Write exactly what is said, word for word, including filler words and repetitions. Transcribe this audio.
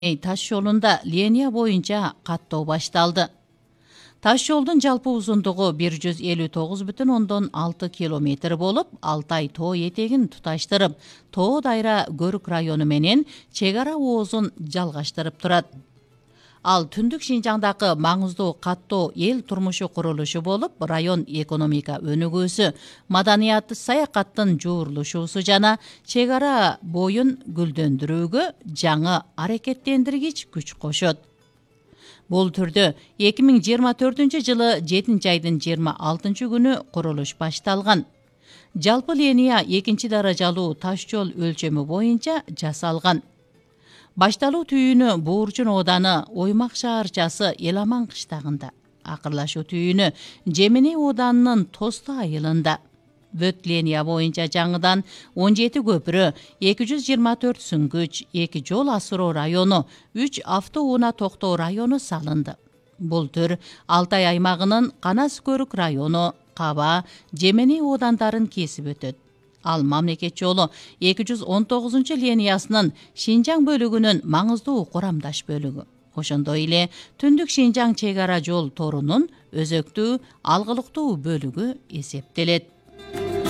таш жолунда линия боюнча каттоо башталды. Таш жолдун жалпы узундугу бир жүз элүү тогуз бүтүн ондон алты километр болуп, Алтай тоо этегин туташтырып, Тоо Дайра Көрүк району менен чек ара оозун жалгаштырып турат. Ал түндүк Шинжаңдагы маңыздуу каттоо эл турмушу курулушу болуп, район экономика өнүгүүсү, маданият, саякаттын жуурулушуусу жана чек ара боюн гүлдөндүрүүгө жаңы аракеттендиргич күч кошот. Бул түрдө эки миң жыйырма төртүнчү жылы жетинчи айдын жыйырма алтынчы күнү курулуш башталган. Жалпы линия экинчи даражалуу таш жол өлчөмү боюнча жасалган. Башталуу түйүнү Буурчун ооданы Оймак шаарчасы Эламан кыштагында, акырлашуу түйүнү Жемине ооданынын Тосту айылында. Бүт линия боюнча жаңыдан он жети көпүрө, эки жүз жыйырма төрт сүңгүч, эки жол асыроо району, үч автоунаа токтоо району салынды. Бул түр Алтай аймагынын Канас Көрүк району, Каба, Жемине оодандарын кесип өтөт. Ал мамлекет жолу эки жүз он тогузунчу линиясынын Шинжаң бөлүгүнүн маңыздуу курамдаш бөлүгү. Ошондой эле Түндүк Шинжаң чек ара жол торунун өзөктүү алгылыктуу бөлүгү эсептелет.